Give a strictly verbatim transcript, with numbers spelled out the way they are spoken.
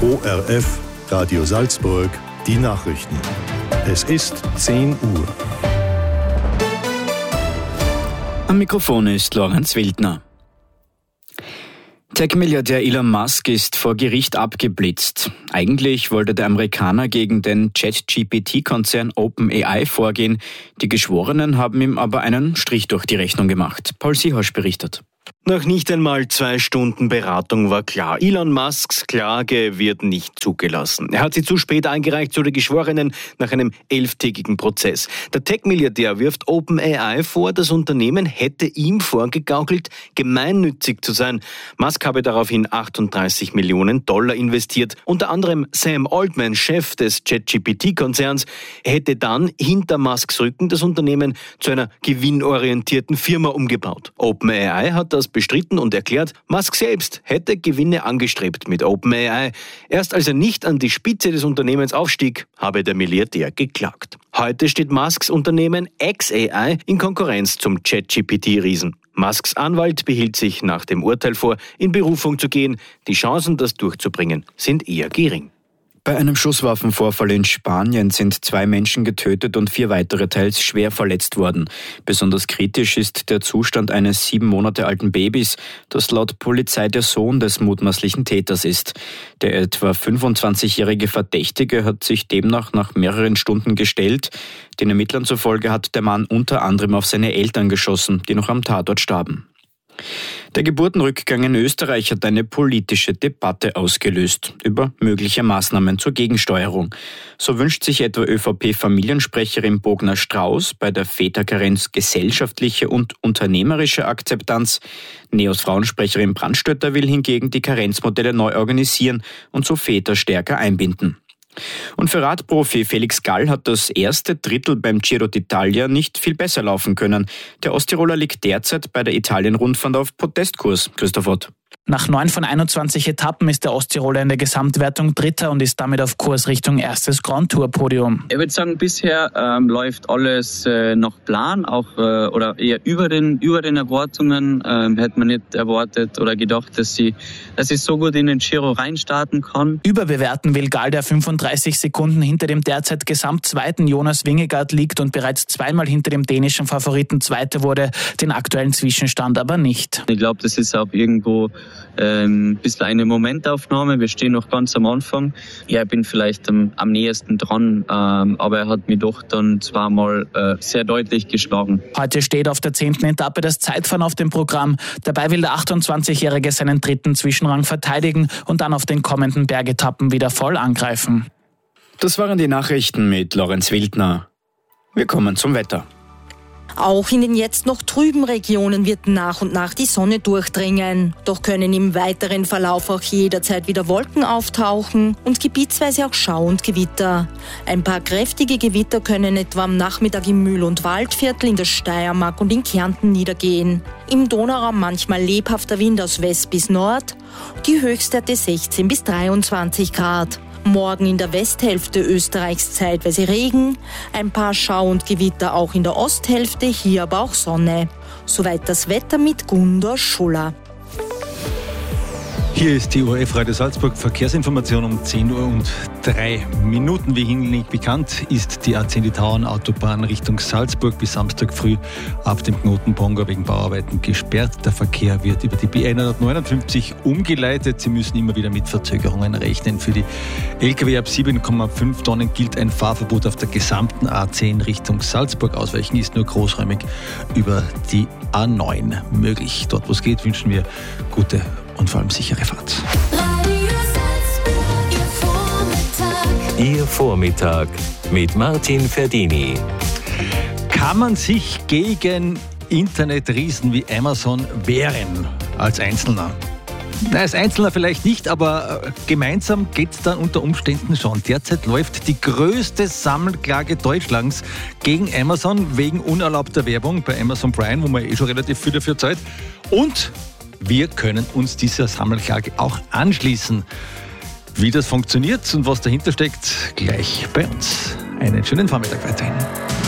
O R F, Radio Salzburg, die Nachrichten. Es ist zehn Uhr. Am Mikrofon ist Lorenz Wildner. Tech-Milliardär Elon Musk ist vor Gericht abgeblitzt. Eigentlich wollte der Amerikaner gegen den Chat G P T-Konzern OpenAI vorgehen. Die Geschworenen haben ihm aber einen Strich durch die Rechnung gemacht. Paul Siehasch berichtet. Nach nicht einmal zwei Stunden Beratung war klar, Elon Musks Klage wird nicht zugelassen. Er hat sie zu spät eingereicht zu den Geschworenen nach einem elftägigen Prozess. Der Tech-Milliardär wirft OpenAI vor, das Unternehmen hätte ihm vorgegaukelt, gemeinnützig zu sein. Musk habe daraufhin achtunddreißig Millionen Dollar investiert. Unter anderem Sam Altman, Chef des Chat G P T-Konzerns, hätte dann hinter Musks Rücken das Unternehmen zu einer gewinnorientierten Firma umgebaut. OpenAI hat das bestritten und erklärt, Musk selbst hätte Gewinne angestrebt mit OpenAI. Erst als er nicht an die Spitze des Unternehmens aufstieg, habe der Milliardär geklagt. Heute steht Musks Unternehmen xAI in Konkurrenz zum Chat G P T-Riesen. Musks Anwalt behielt sich nach dem Urteil vor, in Berufung zu gehen. Die Chancen, das durchzubringen, sind eher gering. Bei einem Schusswaffenvorfall in Spanien sind zwei Menschen getötet und vier weitere teils schwer verletzt worden. Besonders kritisch ist der Zustand eines sieben Monate alten Babys, das laut Polizei der Sohn des mutmaßlichen Täters ist. Der etwa fünfundzwanzigjährige Verdächtige hat sich demnach nach mehreren Stunden gestellt. Den Ermittlern zufolge hat der Mann unter anderem auf seine Eltern geschossen, die noch am Tatort starben. Der Geburtenrückgang in Österreich hat eine politische Debatte ausgelöst über mögliche Maßnahmen zur Gegensteuerung. So wünscht sich etwa ÖVP-Familiensprecherin Bogner-Strauß bei der Väterkarenz gesellschaftliche und unternehmerische Akzeptanz. Neos-Frauensprecherin Brandstötter will hingegen die Karenzmodelle neu organisieren und so Väter stärker einbinden. Und für Radprofi Felix Gall hat das erste Drittel beim Giro d'Italia nicht viel besser laufen können. Der Osttiroler liegt derzeit bei der Italien-Rundfahrt auf Podestkurs. Christoph Ott. Nach neun von einundzwanzig Etappen ist der Osttiroler in der Gesamtwertung Dritter und ist damit auf Kurs Richtung erstes Grand Tour-Podium. Ich würde sagen, bisher ähm, läuft alles äh, nach Plan, auch äh, oder eher über den über den Erwartungen. Ähm, hätte man nicht erwartet oder gedacht, dass sie, dass ich so gut in den Giro reinstarten kann. Überbewerten will Gall, der fünfunddreißig Sekunden hinter dem derzeit Gesamtzweiten Jonas Vingegaard liegt und bereits zweimal hinter dem dänischen Favoriten Zweiter wurde, den aktuellen Zwischenstand aber nicht. Ich glaube, das ist auch irgendwo Ähm, ein bisschen eine Momentaufnahme. Wir stehen noch ganz am Anfang. Ja, ich bin vielleicht am, am nächsten dran, ähm, aber er hat mich doch dann zweimal äh, sehr deutlich geschlagen. Heute steht auf der zehnten Etappe das Zeitfahren auf dem Programm. Dabei will der achtundzwanzigjährige seinen dritten Zwischenrang verteidigen und dann auf den kommenden Bergetappen wieder voll angreifen. Das waren die Nachrichten mit Lorenz Wildner. Wir kommen zum Wetter. Auch in den jetzt noch trüben Regionen wird nach und nach die Sonne durchdringen. Doch können im weiteren Verlauf auch jederzeit wieder Wolken auftauchen und gebietsweise auch Schau- und Gewitter. Ein paar kräftige Gewitter können etwa am Nachmittag im Mühl- und Waldviertel, in der Steiermark und in Kärnten niedergehen. Im Donauraum manchmal lebhafter Wind aus West bis Nord, die Höchstwerte sechzehn bis dreiundzwanzig Grad. Morgen in der Westhälfte Österreichs zeitweise Regen, ein paar Schau- und Gewitter auch in der Osthälfte, hier aber auch Sonne. Soweit das Wetter mit Gundor Schuller. Hier ist die O R F Radio Salzburg Verkehrsinformation um zehn Uhr und drei Minuten. Wie hinlänglich bekannt ist die A zehn, die Tauernautobahn Richtung Salzburg bis Samstag früh ab dem Knoten Bonga wegen Bauarbeiten gesperrt. Der Verkehr wird über die B hundertneunundfünfzig umgeleitet. Sie müssen immer wieder mit Verzögerungen rechnen. Für die L K W ab sieben Komma fünf Tonnen gilt ein Fahrverbot auf der gesamten A zehn Richtung Salzburg. Ausweichen ist nur großräumig über die A neun möglich. Dort, wo es geht, wünschen wir gute und vor allem sichere Fahrt. Ihr Vormittag mit Martin Ferdini. Kann man sich gegen Internetriesen wie Amazon wehren als Einzelner? Na, als Einzelner vielleicht nicht, aber gemeinsam geht es dann unter Umständen schon. Derzeit läuft die größte Sammelklage Deutschlands gegen Amazon wegen unerlaubter Werbung bei Amazon Prime, wo man eh schon relativ viel dafür zahlt. Und wir können uns dieser Sammelklage auch anschließen. Wie das funktioniert und was dahinter steckt, gleich bei uns. Einen schönen Vormittag weiterhin.